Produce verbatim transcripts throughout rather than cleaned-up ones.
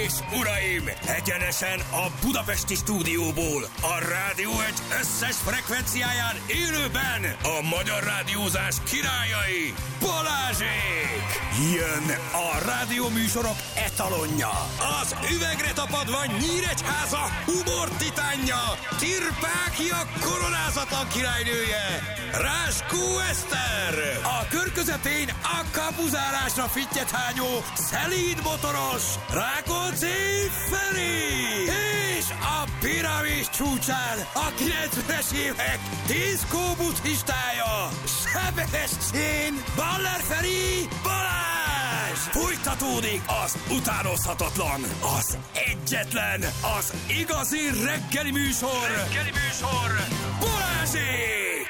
és uraim, egyenesen a budapesti stúdióból, a Rádió egy összes frekvenciáján élőben a magyar rádiózás királyai, Balázsék! Jön a rádióműsorok etalonja, az üvegre tapadva Nyíregyháza humor titánja, Tirpákia koronázatlan királynője, Ráskó Eszter! A kör közepén a kapuzárásra fittyethányó, szelíd motoros, Rákóczi Feri! És a piramis csúcsán a kilencvenes évek diszkó buddhistája, Sebestyén Baller Feri Balázs! Folytatódik az utánozhatatlan, az egyetlen, az igazi reggeli műsor, reggeli műsor, Balázsék!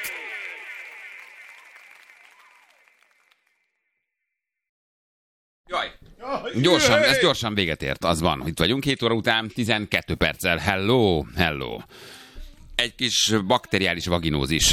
Jaj, gyorsan, ez gyorsan véget ért, az van. Itt vagyunk hét óra után, tizenkét perccel. Hello, hello. Egy kis bakteriális vaginózis.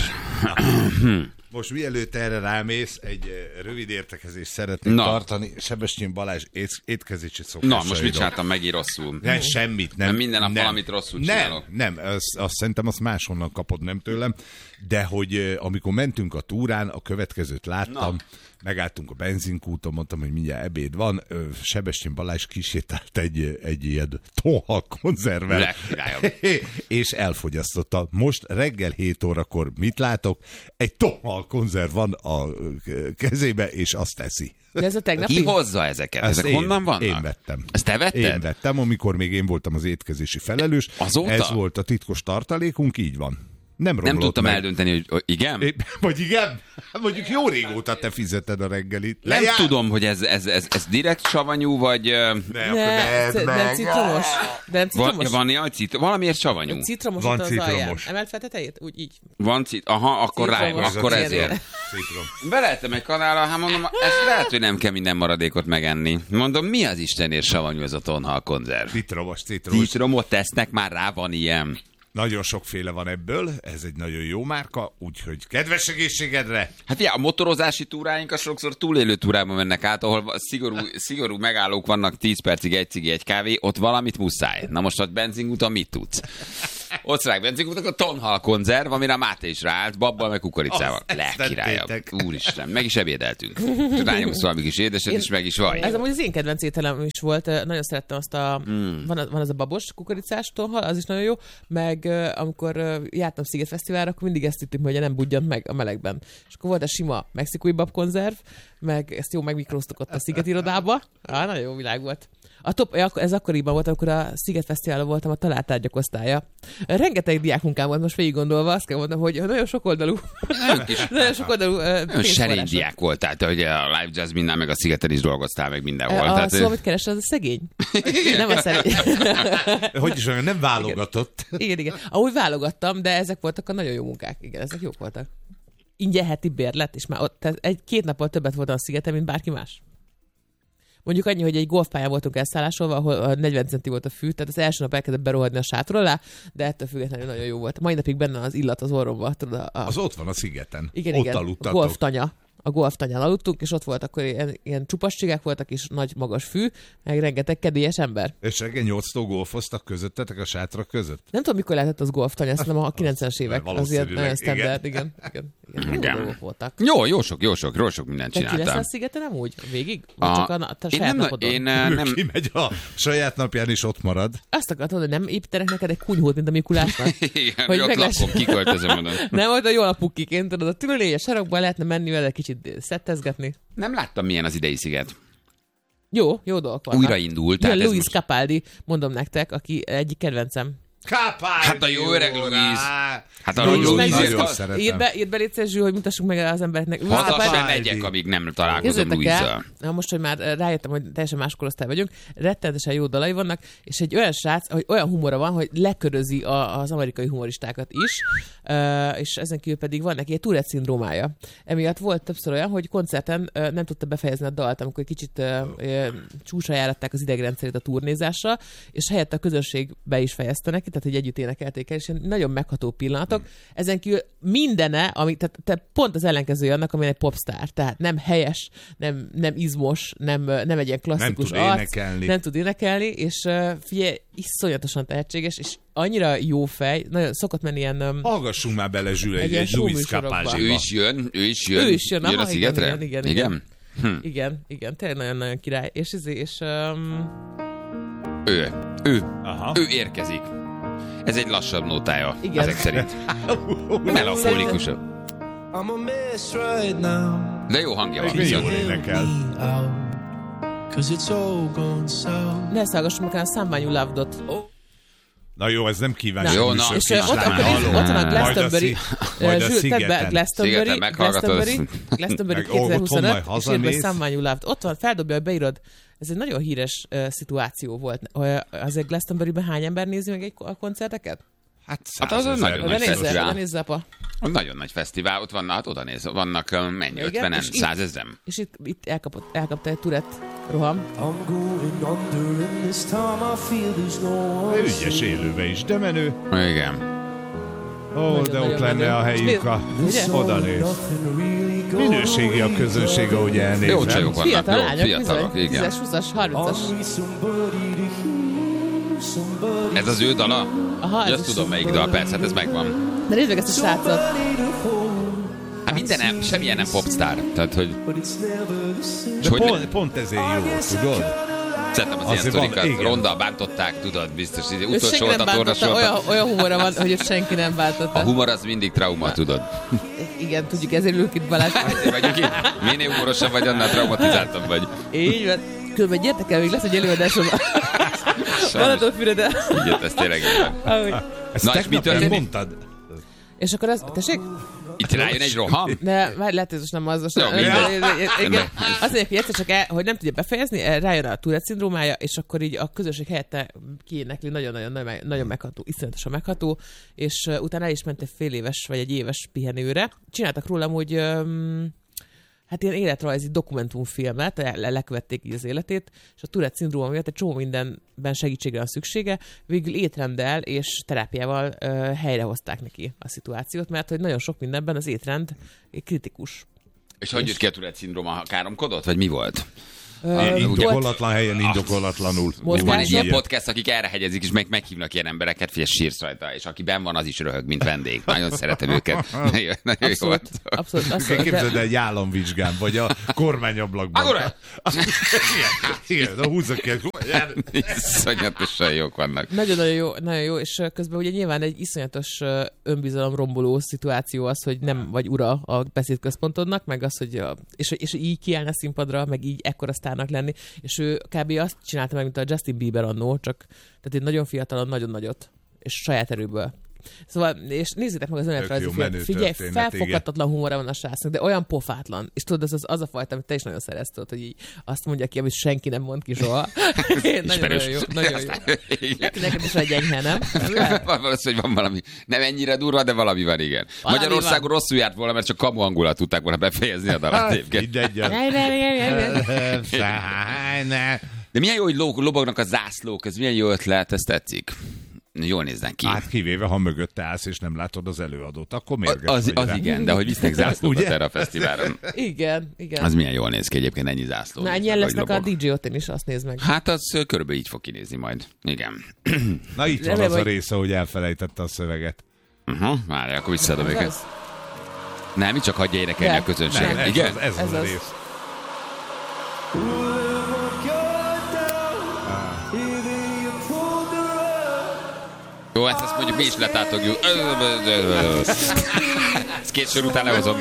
Most mielőtt erre rámész, egy rövid értekezést szeretnék Na. tartani. Sebestyén Balázs étkezési szokásairól. Na, most mit csináltam megint rosszul? Nem, semmit. Nem, nem minden nap nem, valamit rosszul nem, csinálok. Nem, nem, azt, azt szerintem azt máshonnan kapod, nem tőlem. De hogy amikor mentünk a túrán, a következőt láttam, Na. megálltunk a benzinkúton, mondtam, hogy mindjárt ebéd van. Sebestyén Balázs kísértált egy, egy ilyen tonhal konzervvel, és elfogyasztotta. Most reggel hét órakor mit látok? Egy tonhal konzerv van a kezébe, és azt teszi. De ez a tegnapi? Ki hozza ezeket? Ezt Ezek én, honnan vannak? Én vettem. Ezt te vetted? Én vettem, amikor még én voltam az étkezési felelős. Azóta? Ez volt a titkos tartalékunk, így van. Nem, nem tudtam meg. eldönteni, hogy, hogy igen? É, vagy igen? Mondjuk jó régóta te fizeted a reggelit. Nem Lejár? tudom, hogy ez, ez, ez, ez direkt savanyú, vagy... Ne, ne, ne, nem citromos. De nem citromos. Van, van citr- valamiért savanyú. Citromos van az citromos. alján. Emelt fel tetejét? Úgy, így. Van cit... Aha, akkor rájön, akkor ezért. Citrom. Beleettem egy kanállal, hát mondom, ezt lehet, hogy nem kell minden maradékot megenni. Mondom, mi az Istenért savanyú ez a tonhal konzerv? Citromos, citromos. Citromot tesznek, már rá van ilyen. Nagyon sokféle van ebből, ez egy nagyon jó márka, úgyhogy kedves egészségedre! Hát ja, a motorozási túráink a sokszor túlélő túrában mennek át, ahol szigorú, szigorú megállók vannak, tíz percig egy cigi, egy kávé, ott valamit muszáj. Na most a benzinkúton mit tudsz? Osztrák benzinkúton a tonhal konzerv, amire a Máté is ráállt, babbal meg kukoricával. Lelkirálya. Úristen, meg is ebédeltünk. Rányomsz valami kis édeset, és meg is vagy. Ez amúgy az én kedvenc ételem is volt. Nagyon szerettem azt a... Mm. Van, van az a babos kukoricás tonhal, az is nagyon jó. Meg amikor jártam Szigetfesztiválra, akkor mindig ezt ittük, hogy nem budjant meg a melegben. És akkor volt a sima mexikói babkonzerv, meg ezt jó megmikróztuk ott a Sziget irodába. Ah, nagyon jó világ volt. A top, ez akkoriban volt, amikor a Szigetfesztiválon voltam a talált osztálya. Rengeteg diákmunkám volt most végig gondolva, azt kell mondani, hogy nagyon sokoldalú. Nagyon sokoldalú. Nagyon serény diák voltál, te, hogy a Live Jazz minden, meg a Szigeten is dolgoztál, meg mindenhol. A, Tehát, szóval, amit keres, az a szegény. Nem a szerény. Hogy is mondjam, nem válogatott. Igen, igen, igen. Ahogy válogattam, de ezek voltak a nagyon jó munkák. Igen, ezek jók voltak. Ingyen heti bérlet, és már ott egy-két nappal többet voltam a Szigeten, mint bárki más. Mondjuk annyi, hogy egy golfpályán voltunk elszállásolva, ahol a negyven centi volt a fű, tehát az első nap elkezdett berohadni a sátor alá, de ettől függetlenül nagyon jó volt. Mai napig benne az illat az orromba. Tudod, a... Az ott van a Szigeten. Igen, ott igen. aludtatok. Golftanya. A golftanyán aludtunk, és ott volt akkor ilyen, ilyen csupasságák voltak, és nagy magas fű, meg rengeteg kedélyes ember. És reggel nyolctól golfoztak közöttetek a sátrak között? Nem tudom, mikor lehetett az golftanya, szerintem a kilencvenes évek. Azért nagyon standard, igen. igen, igen. igen. igen. voltak. Jó, jó sok, jó sok, jó sok mindent Te ki csináltam. leszel Szigeten nem úgy? Végig? Vagy A... csak a, a én saját nem, napodon? Én nem... Kimegy a saját napján is ott marad. Azt akartam, hogy nem építenek neked egy kunyhót, mint a Mikulásnak? Igen, hogy ott lesz... lakom, kiköltözöm oda. Nem volt a jó alapukiként, tudod, a tülőlény a sarokban lehetne menni vele kicsit szettezgetni. Nem láttam, milyen az idei Sziget. Jó, jó dolgok vannak. Újraindult. Jön Luis most... Capaldi, mondom nektek, aki egyik kedvencem. Capaldi! Hát a jó öreg Luis. Hát a Luis, Luis. nagyon szeretem. Írd be, írd be légy Zsű, hogy mutassuk meg az embereknek. Haza se megyek, amíg nem találkozom Luizzal. Na most, hogy már rájöttem, hogy teljesen más korosztály vagyunk, rettenetesen jó dalai vannak, és egy olyan srác, hogy olyan humora van, hogy lekörözi a, az amerikai humoristákat is, uh, és ezen kívül pedig van neki egy Tourette-szindrómája. Emiatt volt többször olyan, hogy koncerten uh, nem tudta befejezni a dalt, amikor kicsit uh, uh, csúcsra járatták az idegrendszerét a turnézásra, és helyett a közönségbe is fejezte neki, tehát hogy együtt énekelték el, és nagyon megható pillanatok. Ezen kívül mindene, ami, tehát, tehát pont az ellenkezője annak, ami egy popstar, tehát nem helyes, nem, nem izmos, nem, nem egy ilyen klasszikus nem tud arc, énekelni. nem tud énekelni, és uh, figyelj, iszonyatosan tehetséges, és annyira jó fej, nagyon szokott menni ilyen... Um, Hallgassunk már bele Zsül egy egy, ilyen egy Louis showműsorokba. Ő Capaldi-ba. is jön, ő is jön. Ő is jön, jön aha, a szigetre? igen, igen, igen, igen. igen. Igen, igen, tényleg nagyon-nagyon király. És, és, és um, Ő, ő, Aha. ő érkezik. Ez egy lassabb nótája, Igen. ezek szerint. Melankólikusabb. I'm a mess right now. De jó hangja van Még jól viszont. énekel. Cause it's all gone south. ne szállgassunk meg a Somebody You Loved-ot. Na jó, ez nem kíváncsi Jó, na, műsor, És kis uh, ott, lány, akkor halló. ott van a Majd a Glastonbury. szi- majd a Zsül, tedd be szigeten. Glastonbury, Szigeten meghallgatod. Glastonbury, Glastonbury Meg otthon kétezer-huszonöt, majd és írd be hazamész. Somebody You Loved. Ott van, feldobja, hogy beírod. Ez egy nagyon híres uh, szituáció volt. Uh, azért Glastonburyben hány ember nézi meg egy a koncerteket? Hát, Hát az százezer. nagyon Oda nagy nézze, fesztivál. oda nézze, apa. Nagyon nagy fesztivál, ott vannak, hát oda néz, vannak uh, mennyi, Igen, ötvenen, és itt- százezrem. És itt, itt elkapott, elkapta egy Tourette roham. I'm going under and this time I feel there's no one. Ügyes élőbe is, de menő. Igen. Ó, de nagyon ott lenne menő. a helyük a... Ugye? Oda néz. Nothing really going Minőségi a közönség, ahogy elnézem. Jó csajok vannak, Fiatal jó, lányok, fiatalok, bizony. igen. tízes, húszas, harmincas. on. Need somebody to hear, somebody, Ez az ő dala? Aha, Hogy ez azt is. tudom melyik dal, persze, hát ez megvan. De nézd meg ezt a srácot. somebody to hold. Hát minden nem, semmilyen nem popstar. Tehát, hogy But it's never the same. De hogy pont, pont ezért jó, tudod? szeretem az ilyen Azért van, sztorikat. igen. Ronda bántották, tudod, biztos. Így Ő utolsó senki volt nem a torna bántotta, olyan, olyan humora van, hogy őt senki nem A bántotta. humor az mindig trauma, tudod. Igen, tudjuk, ezért ülünk itt Balázs. Vagyunk itt. Minél humorosabb vagy, annál traumatizáltabb vagy. Így van. Különben gyertek el, még lesz egy előadásom. Balatonfüreden. Így, ez tényleg így van. Ahogy. Ezt Na, és tegnap mi történik? nem mondtad? És akkor az, tessék? Itt rájön egy roham? De már lehet, ez most nem az. Most Jó, mindegy. igen. Azt mondják, hogy egyszer csak el, hogy nem tudja befejezni, rájön a Tourette szindrómája, és akkor így a közönség helyette kiénekli, nagyon-nagyon nagyon, nagyon megható, iszonyatosan megható, és uh, utána el is ment egy fél éves vagy egy éves pihenőre. Csináltak róla, hogy um, hát ilyen életrajzi dokumentumfilmet, le- lekövették így az életét, és a Tourette szindróma miatt egy csomó mindenben segítségre van szüksége, végül étrenddel és terápiával ö, helyrehozták neki a szituációt, mert hogy nagyon sok mindenben az étrend kritikus. És hogy jött ki a Tourette szindróma? Káromkodott? Vagy mi volt? Ö, Indokolatlan helyen, indokolatlanul. Most Van már egy ilyen sok- podcast, akik erre hegyezik, és meg meghívnak ilyen embereket, figyelj, sírsz rajta, és aki benn van, az is röhög, mint vendég. Nagyon szeretem őket. Nagyon, nagyon jó. Abszolút, abszolút, abszolút. Képzeld De, egy államvizsgán, vagy a kormányablakban. Agora! Igen, a húzzak ki. Iszonyatosan jók vannak. nagyon-nagyon jó, nagyon jó, és ö, közben ugye nyilván egy iszonyatos ö, önbizalom romboló szituáció az, hogy nem vagy ura a beszédközpontodnak, meg az, hogy a, és, és így kiállni a színpadra, meg így ekkora sztárnak lenni, és ő kb. Azt csinálta meg, mint a Justin Bieber annó, csak tehát egy nagyon fiatalon, nagyon nagyot, és saját erőből. Szóval, és nézzétek meg az önéletrajzi jó, filmet. menő Figyelj, történet, felfoghatatlan humora van a srácnak, de olyan pofátlan. És tudod, az az, az a fajta, amit te is nagyon szeretsz, tudod, hogy így azt mondja ki, amit senki nem mond ki soha. Nagyon-nagyon jó. Nagyon jó. Igen. Neked is egy enyhe, nem? Van valószínű, hogy van valami, nem ennyire durva, de valami van, igen. Valami Magyarországon van. rosszul járt volna, mert csak kamu angolat tudták volna befejezni a dalat. egyébként. Mindegy. Jaj, jaj, jaj, jaj, jaj. Szájne. De milyen jó, hogy lo- lobognak a zászlók, ez milyen jó ötlet, ez tetszik. Jól néznek ki. Hát kivéve, ha mögötte állsz, és nem látod az előadót, akkor mérges Az, vagy az rá. igen, de hogy visznek zászlókat Ugye? erre a fesztiválon. Igen, igen. Az milyen jól néz ki egyébként, ennyi zászló. Na, néz ennyien meg, hogy lesznek a lobog. dé jé otthon is, azt nézd meg. Hát az ö, körülbelül így fog kinézni majd. Igen. Na itt van Remélem, az a hogy- része, hogy elfelejtette a szöveget. Uh-huh. Várj, akkor visszaadom Ez őket. az. Nem, itt csak hagyja énekelni De. a közönség. Nem, ez Igen? az, ez Ez az a az. rész. Jó, hát ezt mondjuk mi is letátogjuk. Ezt két sor után lehozom.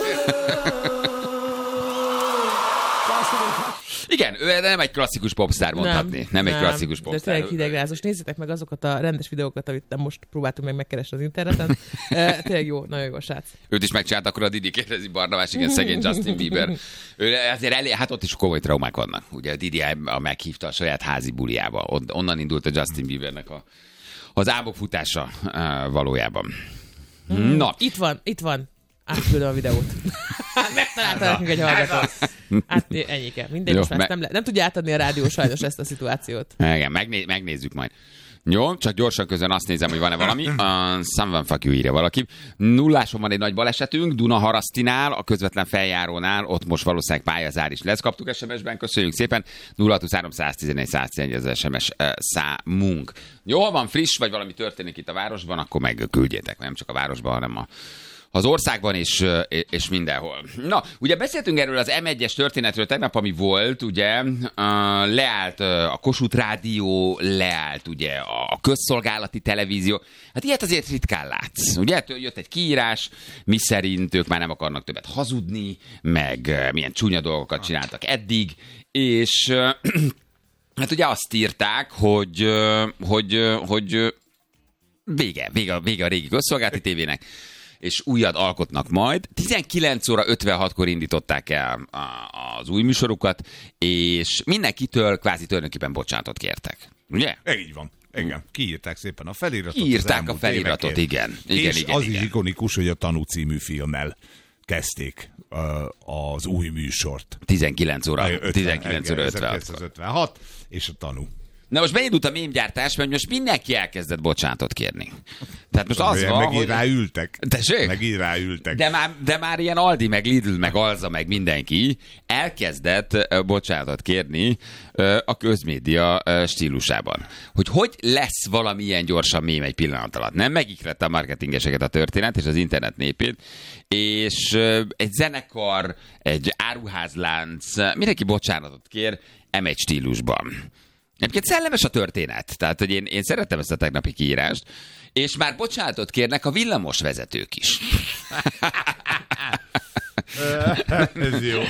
Igen, ő nem egy klasszikus popstar mondhatni. Nem, nem egy klasszikus De popstar. tényleg hidegrázós. Nézzétek meg azokat a rendes videókat, amit nem most próbáltunk meg megkeresni az interneten. E, tényleg jó, nagyon jó a srác. Őt is megcsinált, akkor a Didi kérdezi Barnabás, igen, szegény Justin Bieber. Ő azért elé, hát ott is komoly traumák vannak. Ugye a Didi a meghívta a saját házi buliába. On- Onnan indult a Justin Biebernek a, az álmokfutása uh, valójában. Na, Itt van, itt van. Átküldöm a videót. Megtalálta nekünk egy hallgató. Hát ennyike. Mindegy, Jó, most már me- ezt nem, le- nem tudja átadni a rádió sajnos ezt a szituációt. igen, megné- megnézzük majd. Jó, csak gyorsan közön azt nézem, hogy van-e valami. Uh, someone fuck you, írja valaki. Nulláson van egy nagy balesetünk, Dunaharasztinál, a közvetlen feljárónál, ott most valószínűleg pályazár is lesz. Kaptuk es em es-ben, köszönjük szépen. nulla hatvanhárom száztizenegy száztizenegy az es em es uh, számunk. Jó, van friss, vagy valami történik itt a városban, akkor meg küldjétek, nem csak a városban, hanem a az országban és, és mindenhol. Na, ugye beszéltünk erről az em egyes történetről tegnap, ami volt, ugye, uh, leállt uh, a Kossuth Rádió, leállt ugye a közszolgálati televízió. Hát ilyet azért ritkán látsz. Ugye, jött egy kiírás, miszerint ők már nem akarnak többet hazudni, meg uh, milyen csúnya dolgokat csináltak eddig, és uh, hát ugye azt írták, hogy, uh, hogy, uh, hogy uh, vége, vége, vége a régi közszolgálati tévének, és újat alkotnak majd. tizenkilenc óra ötvenhatkor indították el az új műsorukat, és mindenkitől kvázi tulajdonképpen bocsánatot kértek. Ugye? Így van. Igen, kiírták szépen a feliratot. Kiírták a feliratot, igen. igen. És igen, az igen. is ikonikus, hogy a Tanú című filmmel kezdték uh, az új műsort. tizenkilenc óra ötvenhatkor. ezerkilencszázötvenhat, és a Tanú. Na most beindult a mémgyártás, mert most mindenki elkezdett bocsánatot kérni. Tehát most az van, megint hogy... ráültek. Tessék? Megint ráültek. De már, de már ilyen Aldi, meg Lidl, meg Alza, meg mindenki elkezdett uh, bocsánatot kérni uh, a közmédia uh, stílusában. Hogy hogy lesz valamilyen gyorsan mém egy pillanat alatt. Nem megikrette a marketingeseket a történet és az internet népét, és uh, egy zenekar, egy áruházlánc, uh, mindenki bocsánatot kér em egy stílusban. Egyébként szellemes a történet, tehát hogy én, én szerettem ezt a tegnapi kiírást, és már bocsánatot kérnek a villamos vezetők is. Ez jó.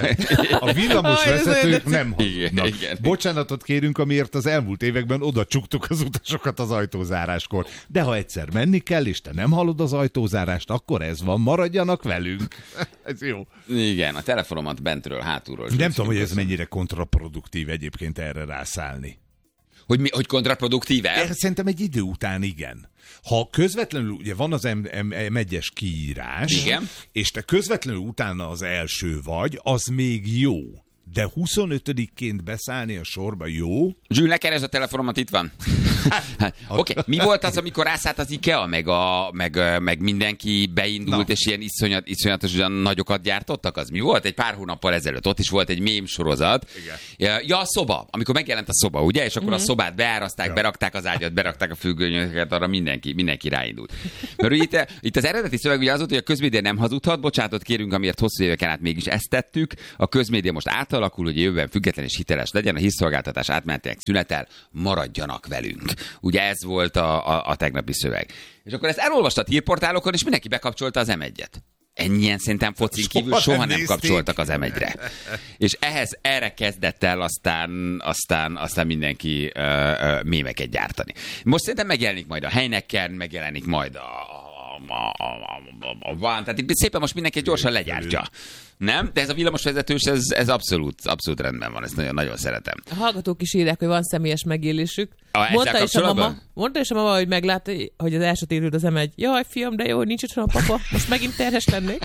A villamos vezetők nem hazudnak. Bocsánatot kérünk, amiért az elmúlt években oda csuktuk az utasokat az ajtózáráskor. De ha egyszer menni kell, és te nem hallod az ajtózárást, akkor ez van, maradjanak velünk. Ez jó. Igen, a telefonomat bentről, hátulról. Nem tudom, hogy ez mennyire kontraproduktív egyébként erre rászállni. Hogy, mi, hogy kontraproduktíve? Szerintem egy idő után igen. Ha közvetlenül, ugye van az em egyes kiírás, igen, és te közvetlenül utána az első vagy, az még jó. De huszonötödikként beszállni a sorba jó? Zsül, ne keresd a telefonomat, itt van. Hát, Oké, okay. Mi volt az, amikor rászállt az IKEA, meg, a, meg, meg mindenki beindult, na, és ilyen iszonyat, iszonyatosan nagyokat gyártottak? Az mi volt? Egy pár hónappal ezelőtt. Ott is volt egy mém sorozat. Igen. Ja, a szoba. Amikor megjelent a szoba, ugye? És akkor mm-hmm. a szobát beáraszták, ja, berakták az ágyat, berakták a függönyöket, arra mindenki, mindenki ráindult. Mert itt, itt az eredeti szöveg ugye az volt, hogy a közmédia nem hazudhat, bocsánatot kérünk, amiért hosszú éveken át mégis ezt tettük. A közmédia most átalakul, hogy jövőben független és hiteles legyen, a hírszolgáltatás átmenetileg szünetel, maradjanak velünk. Ugye ez volt a, a, a tegnapi szöveg. És akkor ezt elolvastad hírportálokon, és mindenki bekapcsolta az em egyet. Ennyien szerintem focin kívül soha, soha nem, nem kapcsoltak az em egyre. És ehhez, erre kezdett el aztán, aztán, aztán mindenki uh, uh, mémeket gyártani. Most szerintem megjelenik majd a Heineken, megjelenik majd a, a, a, a, a, a van. Tehát szépen most mindenki gyorsan legyártja. Nem? De ez a villamosvezetős, ez, ez abszolút, abszolút rendben van, ezt nagyon, nagyon szeretem. A hallgatók is írják, hogy van személyes megélésük. A, mondta, is a mama, mondta is a mama, hogy meglátta, hogy az első térült az em egy. Jaj, fiam, de jó, nincs otthon a papa, most megint terhes lennék.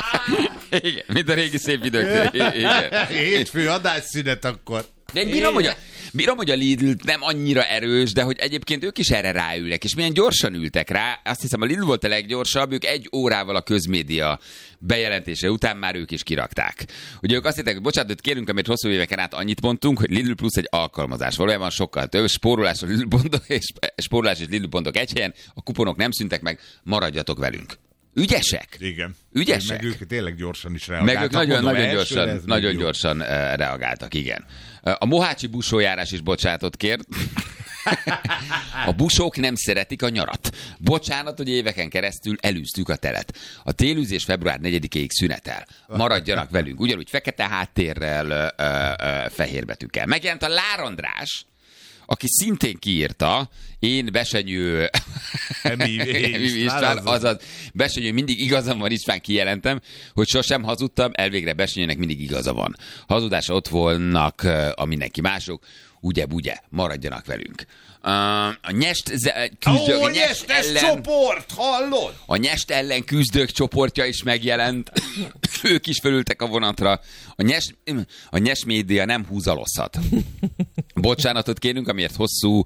Igen, mint a régi szép idők. Hétfő adásszünet akkor. De én bírom, hogy a, bírom, hogy a Lidl nem annyira erős, de hogy egyébként ők is erre ráülnek, és milyen gyorsan ültek rá. Azt hiszem, a Lidl volt a leggyorsabb, ők egy órával a közmédia bejelentése után már ők is kirakták. Ugye ők azt hittek, hogy bocsánatot kérünk, amit hosszú éveken át annyit mondtunk, hogy Lidl Plus egy alkalmazás. Valójában sokkal több, spórolás, a Lidl pontok, és spórolás és Lidl pontok egy helyen, a kuponok nem szüntek meg, maradjatok velünk. Ügyesek? Igen. Ügyesek? Meg ők tényleg gyorsan is reagáltak. Meg ők nagyon, Mondom, nagyon első, gyorsan, nagyon gyorsan uh, reagáltak, igen. Uh, a mohácsi busójárás is bocsánatot kért. A busók nem szeretik a nyarat. Bocsánat, hogy éveken keresztül elűztük a telet. A télűzés február negyedikéig szünetel. Maradjanak velünk. Ugyanúgy fekete háttérrel, uh, uh, fehér betűkkel. Megjelent a Lár András, aki szintén kiírta, én Besenyő István, azaz Besenyő mindig igazam van, István kijelentem, hogy sosem hazudtam, elvégre Besenyőnek mindig igaza van. Hazudása ott volnak a mindenki mások, ugye-bugye, maradjanak velünk. Uh, a nyest küzdők, Ó, a nyestes ellen, csoport, hallod? A nyest ellen küzdők csoportja is megjelent. Ők is fölültek a vonatra. A nyes, a nyes média nem húzalozhat. Bocsánatot kérünk, amiért hosszú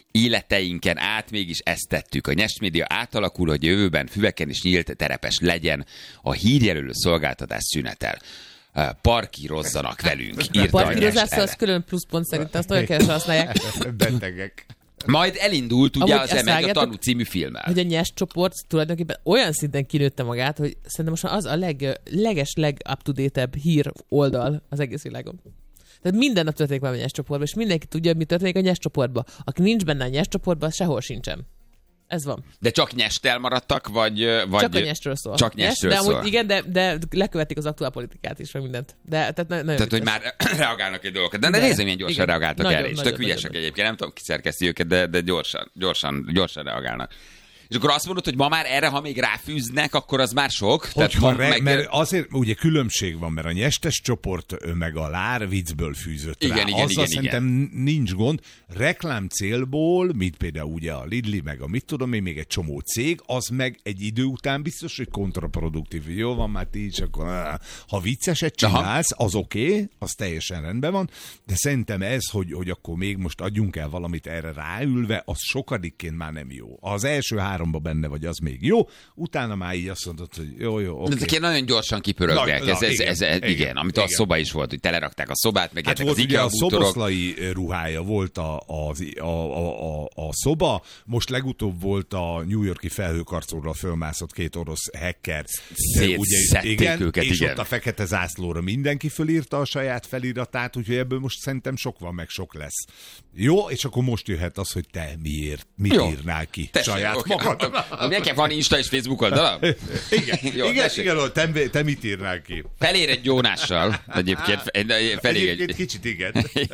életeinken át mégis ezt tettük. A Nyers Média átalakul, hogy jövőben füveken is nyílt terepes legyen. A hírjelölő szolgáltatás szünetel. Parkírozzanak velünk, írta a Parkírozás az külön pluszpont szerintem, azt nagyon kevesen használják. Betegek. Majd elindult ugye Amúgy az ezt Emelj a vágjátok, tanú című filmmel. Hogy a Nyers csoport tulajdonképpen olyan szinten kinőtte magát, hogy szerintem most már az a leg, leges, leg up-to-date-ebb hír oldal az egész világon. Tehát minden nap történik valami Nyers csoportban, és mindenki tudja, mi történik a Nyers csoportban. Aki nincs benne a Nyers csoportban, sehol sincsen. Ez van. De csak Nyestel maradtak, vagy... vagy Csak a Nyesről szól. Csak Nyesről Nyes, de szól. amúgy, igen, de, de lekövetik az aktuál politikát is, meg mindent. De, tehát na- nagyon Tehát, hogy vicces. már reagálnak egy dolgokat. De, de De, nézzem, milyen gyorsan igen. reagáltak Nagyon, erre. És nagyon, tök ügyesek nagyon. egyébként. Nem tudom, ki szerkeszti őket, de, de gyorsan, gyorsan, gyorsan reagálnak. És akkor azt mondod, hogy ma már erre, ha még ráfűznek, akkor az már sok. Hogyha ma re, meg- mert azért ugye különbség van, mert a nyestes csoport ő meg a lár viccből fűzött Igen, rá. igen, Azzal igen, szerintem nincs gond. Reklám célból, mint például ugye a Lidli, meg a mit tudom én, még egy csomó cég, az meg egy idő után biztos, hogy kontraproduktív. Jó van, már ti is, akkor áh. Ha vicceset csinálsz, az oké, okay, az teljesen rendben van, de szerintem ez, hogy, hogy akkor még most adjunk el valamit erre ráülve, az sokadikként már nem jó. Az első háromba benne vagy, az még jó, utána már így azt mondod, hogy jó, jó, oké. Okay. Ezek ilyen nagyon gyorsan kipörögnek. Na, Ez, na, ez, igen, ez, ez, igen, igen, amit a igen. szoba is volt, hogy telerakták a szobát, meg Hát jöttek volt az ugye a IKEA bútorok. szoboszlai ruhája, volt a, az, a, a, a, a szoba, most legutóbb volt a New York-i felhőkarcolóra fölmászott két orosz hacker. Szétszedték őket, és igen. ott a fekete zászlóra mindenki fölírta a saját feliratát, úgyhogy ebből most szerintem sok van, meg sok lesz. Jó, és akkor most jöhet az, hogy te miért, mit Jó. írnál ki Tessék, saját oké. magad. Nekem van Insta és Facebook oldala? Igen, Jó, igen, tessék. igen, te, te mit írnál ki? Felér egy Jónással. Egyébként felé Egyébként egy... kicsit igen.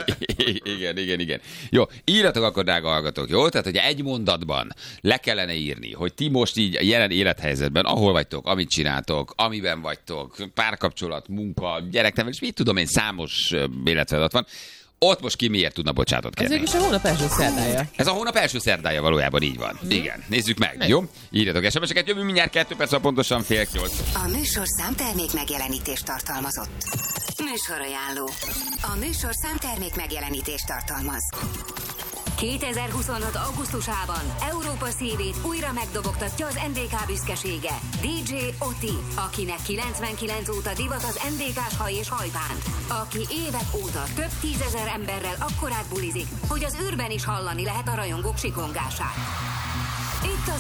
igen, igen, igen. Jó, írjatok akkor, drága hallgatók, jó? Tehát, hogy egy mondatban le kellene írni, hogy ti most így a jelen élethelyzetben, ahol vagytok, amit csináltok, amiben vagytok, párkapcsolat, munka, gyereknevelés, mit tudom én, számos ö, életfeladat van, ott most ki miért tudna bocsánatot Ez kérni? végül is a hónap első szerdája. Ez a hónap első szerdája valójában így van. Mm. Igen, nézzük meg, Meg. jó? Írjatok es em es-eket, jövő mindjárt kettő perc, szóval pontosan fél nyolc. A műsor számtermék megjelenítést tartalmazott. Műsorajánló. A műsor számtermék megjelenítést tartalmaz. kétezer-huszonhat. augusztusában Európa szívét újra megdobogtatja az en dé ká büszkesége. dé dzsé Oti, akinek kilencvenkilenc óta divat az en dé ká-s haj és hajbánt. Aki évek óta több tízezer emberrel akkorát bulizik, hogy az űrben is hallani lehet a rajongók sikongását. Itt az